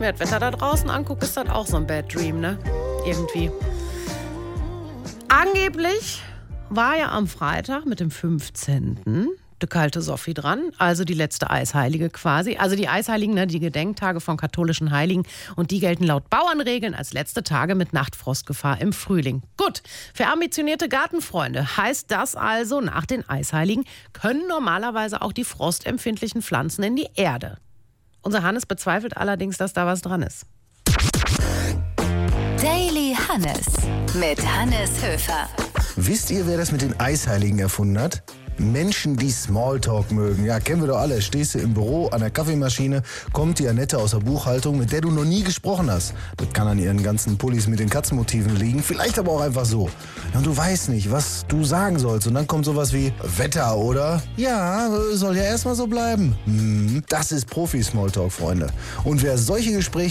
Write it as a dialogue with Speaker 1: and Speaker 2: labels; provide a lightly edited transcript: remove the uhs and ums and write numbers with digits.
Speaker 1: mir das Wetter da draußen angucke, ist das auch so ein Bad Dream, ne? Irgendwie. Angeblich war ja am Freitag mit dem 15. die kalte Sophie dran, also die letzte Eisheilige quasi. Also die Eisheiligen, ne, die Gedenktage von katholischen Heiligen. Und die gelten laut Bauernregeln als letzte Tage mit Nachtfrostgefahr im Frühling. Gut, für ambitionierte Gartenfreunde heißt das also, nach den Eisheiligen können normalerweise auch die frostempfindlichen Pflanzen in die Erde. Unser Hannes bezweifelt allerdings, dass da was dran ist.
Speaker 2: Daily Hannes mit Hannes Höfer.
Speaker 3: Wisst ihr, wer das mit den Eisheiligen erfunden hat? Menschen, die Smalltalk mögen. Ja, kennen wir doch alle. Stehst du im Büro an der Kaffeemaschine, kommt die Annette aus der Buchhaltung, mit der du noch nie gesprochen hast. Das kann an ihren ganzen Pullis mit den Katzenmotiven liegen, vielleicht aber auch einfach so. Ja, und du weißt nicht, was du sagen sollst. Und dann kommt sowas wie Wetter, oder? Ja, soll ja erstmal so bleiben. Das ist Profi-Smalltalk, Freunde. Und wer solche Gespräche